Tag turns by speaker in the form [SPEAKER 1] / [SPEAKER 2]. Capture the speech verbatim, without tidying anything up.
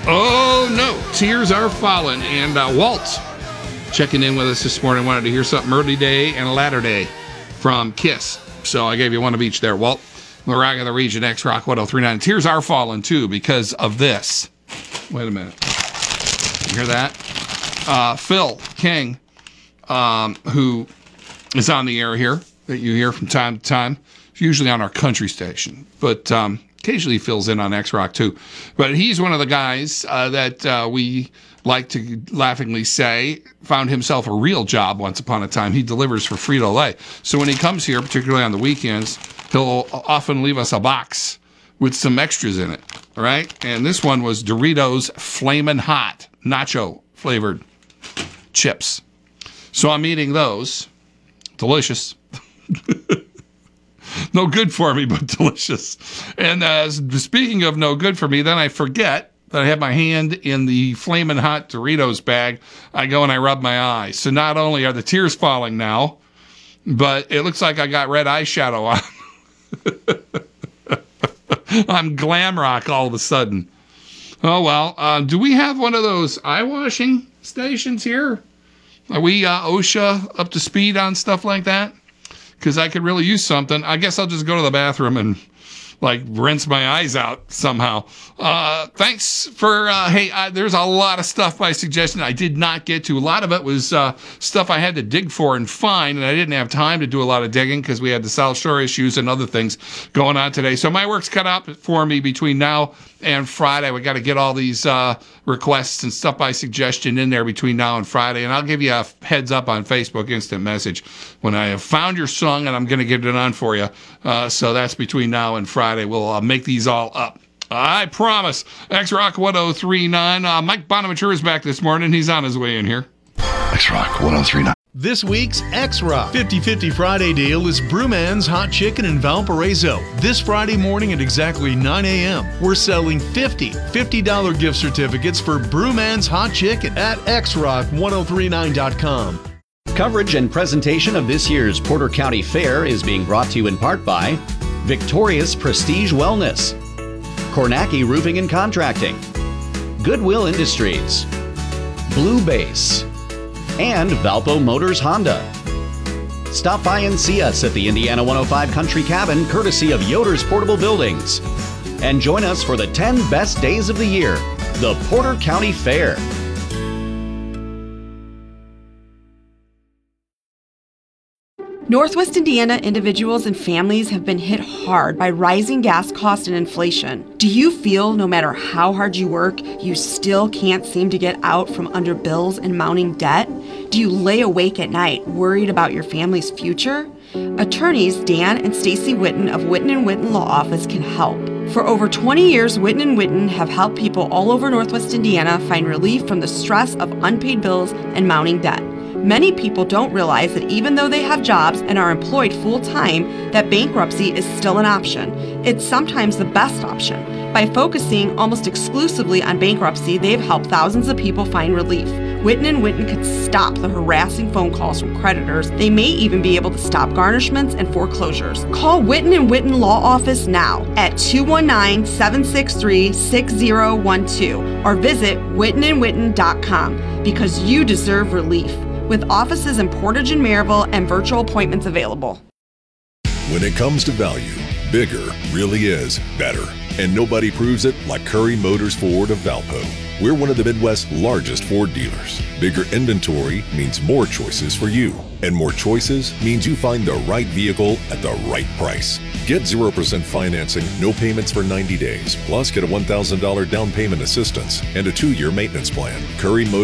[SPEAKER 1] Oh, no. Tears are falling. And uh, Walt checking in with us this morning. Wanted to hear something early day and latter day from Kiss. So I gave you one of each there, Walt. The Rock of the Region, X-Rock one oh three point nine. Tears are falling, too, because of this. Wait a minute. You hear that? Uh, Phil King, um, who is on the air here, that you hear from time to time. It's usually on our country station, but um, occasionally fills in on X-Rock, too. But he's one of the guys uh, that uh, we like to laughingly say found himself a real job once upon a time. He delivers for Frito-Lay. So when he comes here, particularly on the weekends, he'll often leave us a box with some extras in it, all right? And this one was Doritos Flamin' Hot Nacho flavored chips. So I'm eating those. Delicious. No good for me, but delicious. And uh, speaking of no good for me, then I forget that I have my hand in the Flamin' Hot Doritos bag. I go and I rub my eyes. So not only are the tears falling now, but it looks like I got red eyeshadow on. I'm glam rock all of a sudden. Oh, well. Uh, do we have one of those eye washing stations here? Are we uh, OSHA up to speed on stuff like that? Because I could really use something. I guess I'll just go to the bathroom and, like, rinse my eyes out somehow. Uh, thanks for, uh, hey, uh, there's a lot of stuff by suggestion I did not get to. A lot of it was uh, stuff I had to dig for and find, and I didn't have time to do a lot of digging because we had the South Shore issues and other things going on today. So my work's cut out for me between now and Friday. We got to get all these uh, requests and stuff by suggestion in there between now and Friday, and I'll give you a heads up on Facebook instant message when I have found your song, and I'm going to get it on for you. Uh, so that's between now and Friday. We'll uh, make these all up. I promise. X-Rock one oh three point nine. Uh, Mike Bonaventure is back this morning. He's on his way in here.
[SPEAKER 2] X-Rock one oh three point nine.
[SPEAKER 3] This week's X-Rock fifty fifty Friday deal is Brewman's Hot Chicken in Valparaiso. This Friday morning at exactly nine a.m., we're selling fifty fifty dollars gift certificates for Brewman's Hot Chicken at X Rock one oh three point nine dot com.
[SPEAKER 4] Coverage and presentation of this year's Porter County Fair is being brought to you in part by Victorious Prestige Wellness, Kornacki Roofing and Contracting, Goodwill Industries, Blue Base, and Valpo Motors Honda. Stop by and see us at the Indiana one oh five Country Cabin, courtesy of Yoder's Portable Buildings. And join us for the ten best days of the year, the Porter County Fair.
[SPEAKER 5] Northwest Indiana individuals and families have been hit hard by rising gas costs and inflation. Do you feel no matter how hard you work, you still can't seem to get out from under bills and mounting debt? Do you lay awake at night worried about your family's future? Attorneys Dan and Stacy Witten of Witten and Witten Law Office can help. For over twenty years, Witten and Witten have helped people all over Northwest Indiana find relief from the stress of unpaid bills and mounting debt. Many people don't realize that even though they have jobs and are employed full-time, that bankruptcy is still an option. It's sometimes the best option. By focusing almost exclusively on bankruptcy, they've helped thousands of people find relief. Witten and Witten could stop the harassing phone calls from creditors. They may even be able to stop garnishments and foreclosures. Call Witten and Witten Law Office now at two one nine, seven six three, six zero one two or visit witten and witten dot com because you deserve relief. With offices in Portage and Maryville and virtual appointments available.
[SPEAKER 6] When it comes to value, bigger really is better. And nobody proves it like Curry Motors Ford of Valpo. We're one of the Midwest's largest Ford dealers. Bigger inventory means more choices for you. And more choices means you find the right vehicle at the right price. Get zero percent financing, no payments for ninety days, plus get a one thousand dollars down payment assistance and a two-year maintenance plan. Curry Motors